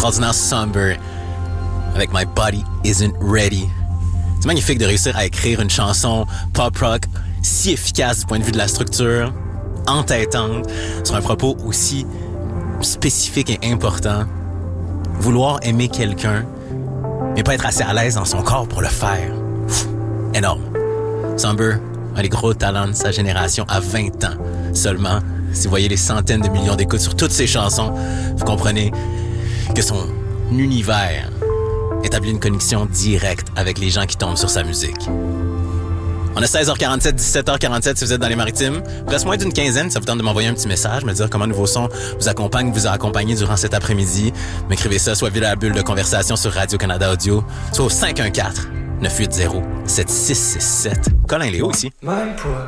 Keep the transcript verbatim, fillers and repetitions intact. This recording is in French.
l'extraordinaire Somber avec My Body Isn't Ready. C'est magnifique de réussir à écrire une chanson pop-rock si efficace du point de vue de la structure, entêtante, sur un propos aussi spécifique et important. Vouloir aimer quelqu'un, mais pas être assez à l'aise dans son corps pour le faire. Pff, énorme. Somber, un des gros talents de sa génération à vingt ans seulement. Si vous voyez les centaines de millions d'écoutes sur toutes ses chansons, vous comprenez que son univers établit une connexion directe avec les gens qui tombent sur sa musique. On a seize heures quarante-sept, dix-sept heures quarante-sept si vous êtes dans les Maritimes. Il reste moins d'une quinzaine, ça vous tente de m'envoyer un petit message, me dire comment Nouveau Son vous accompagne, vous a accompagné durant cet après-midi. M'écrivez ça, soit via la bulle de conversation sur Radio-Canada Audio, soit au cinq un quatre, neuf huit zéro, sept six six sept. Colin Léo ici.